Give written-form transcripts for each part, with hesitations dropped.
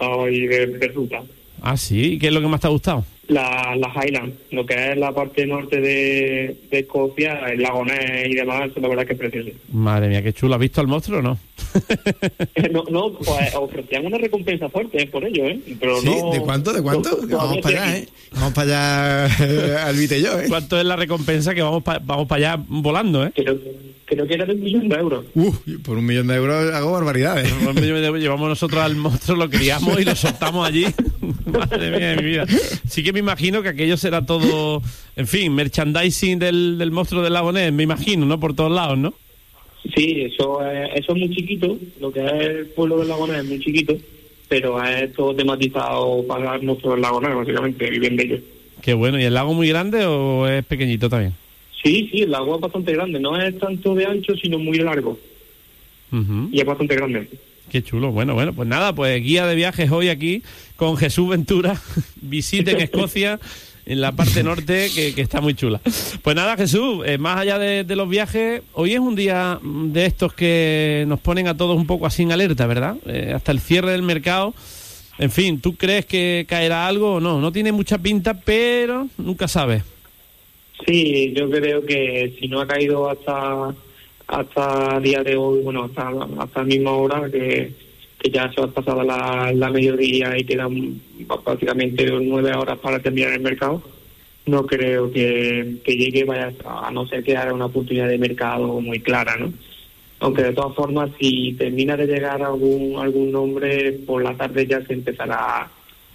montado y de ruta. Ah, sí, ¿y qué es lo que más te ha gustado? La Highland, lo que es la parte norte de Escocia, el lago Ness y demás, la verdad que es precioso. Madre mía, qué chulo. ¿Has visto al monstruo o no? No, pues ofrecían una recompensa fuerte por ello, ¿eh? Pero ¿Sí? no, ¿De cuánto? Vamos para allá, ¿eh? Vamos para allá, Albite y yo, ¿eh? ¿Cuánto es la recompensa que vamos para allá volando, eh? Creo que era de 1 millón de euros. Por 1 millón de euros hago barbaridades. Por 1 millón de euros llevamos nosotros al monstruo, lo criamos y lo soltamos allí. Madre mía de mi vida. Sí que me imagino que aquello será todo, en fin, merchandising del monstruo del lago Ness, me imagino, ¿no? Por todos lados, ¿no? Sí, eso es muy chiquito, lo que es el pueblo del lago Ness es muy chiquito, pero es todo tematizado para el monstruo del lago Ness, básicamente, viven de ellos. Qué bueno, ¿y el lago muy grande o es pequeñito también? Sí, el lago es bastante grande, no es tanto de ancho, sino muy largo. Uh-huh. Y es bastante grande. Qué chulo. Bueno, pues nada, pues guía de viajes hoy aquí con Jesús Ventura. Visiten Escocia en la parte norte, que está muy chula. Pues nada, Jesús, más allá de los viajes, hoy es un día de estos que nos ponen a todos un poco así en alerta, ¿verdad? Hasta el cierre del mercado. En fin, ¿tú crees que caerá algo o no? No tiene mucha pinta, pero nunca sabes. Sí, yo creo que si no ha caído hasta el día de hoy, bueno, hasta la misma hora, que ya se ha pasado la mediodía y quedan prácticamente 9 horas para terminar el mercado, no creo que llegue, vaya, a no ser que haya una oportunidad de mercado muy clara, ¿no? Aunque de todas formas, si termina de llegar algún nombre, por la tarde ya se empezará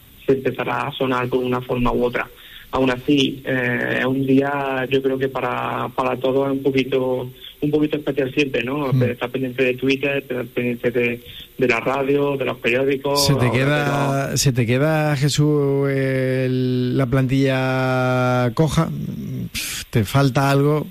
a sonar de una forma u otra. Aún así, es un día, yo creo que para todos es un poquito especial siempre, ¿no? Estar pendiente de Twitter, estar pendiente de la radio, de los periódicos. ¿Se te queda, Jesús, la plantilla coja? ¿Te falta algo?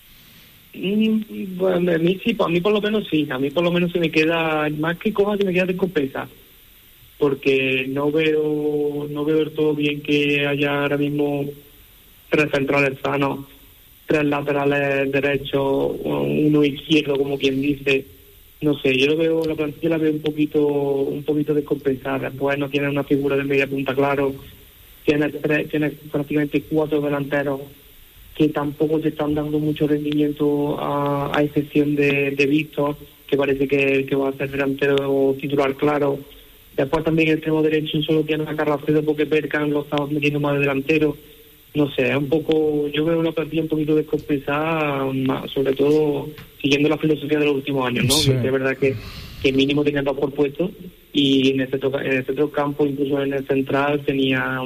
Bueno, a mí por lo menos sí. A mí por lo menos se me queda, más que coja, se me queda descompensar. Porque no veo del todo bien que haya ahora mismo 3 centrales sanos, 3 laterales derechos, uno izquierdo, como quien dice. No sé, yo la plantilla la veo un poquito descompensada. Después no tiene una figura de media punta claro, tiene prácticamente 4 delanteros que tampoco te están dando mucho rendimiento, a excepción de Víctor, que parece que va a ser delantero titular claro. Después también el extremo derecho solo tiene a Carracedo porque Perkan lo está metiendo más de delantero. No sé, es un poco, yo veo una plantilla un poquito descompensada, sobre todo siguiendo la filosofía de los últimos años, ¿no? Sí. Que es verdad que mínimo tenía 2 por puesto, y en este otro campo, incluso en el central, tenía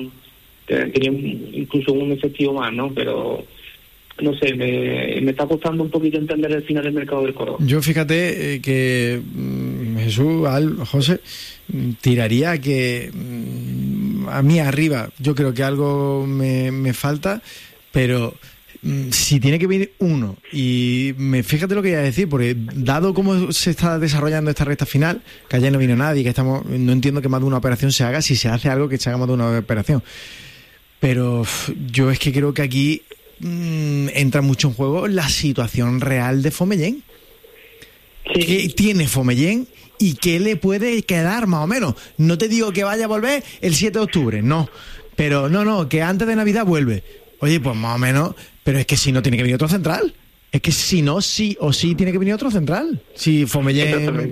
incluso un efectivo más, ¿no? Pero no sé, me está costando un poquito entender el final del mercado del Córdoba. Yo fíjate que Jesús, José, tiraría que a mí arriba yo creo que algo me falta, pero si tiene que venir uno, y fíjate lo que voy a decir, porque dado cómo se está desarrollando esta recta final, que ayer no vino nadie, que no entiendo que más de una operación se haga, si se hace algo que se haga más de una operación, pero yo es que creo que aquí entra mucho en juego la situación real de Fomellén. Sí. ¿Qué tiene Fomellén y qué le puede quedar más o menos? No te digo que vaya a volver el 7 de octubre, no, pero no, que antes de Navidad vuelve. Oye, pues más o menos, pero es que si no tiene que venir otro central, es que si no, sí o sí tiene que venir otro central. Si Fomellén...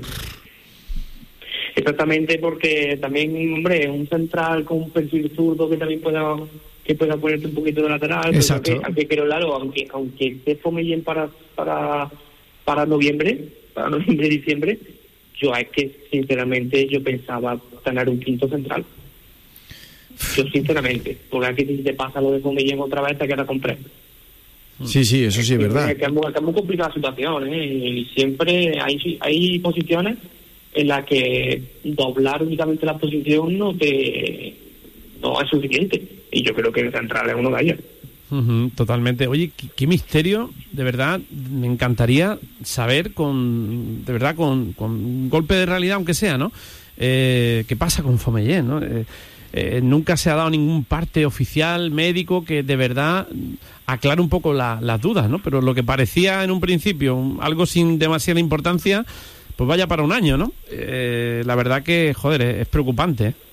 Exactamente, porque también, hombre, un central con un perfil zurdo que también pueda ponerte un poquito de lateral. Exacto. Pero claro, aunque esté Fomellén para noviembre, diciembre, yo es que sinceramente yo pensaba tener un quinto central. Yo sinceramente, porque aquí si te pasa lo de Fomellén otra vez te queda completo. Sí, eso sí es verdad. Es muy complicada la situación, y siempre hay posiciones en las que doblar únicamente la posición no es suficiente, y yo creo que el central es uno de ellos. Totalmente. Oye, qué misterio, de verdad, me encantaría saber con un golpe de realidad, aunque sea, ¿no? ¿Qué pasa con Fomellén, no? Nunca se ha dado ningún parte oficial médico que de verdad aclare un poco las dudas, ¿no? Pero lo que parecía en un principio algo sin demasiada importancia, pues vaya para un año, ¿no? La verdad que, joder, es preocupante, ¿eh?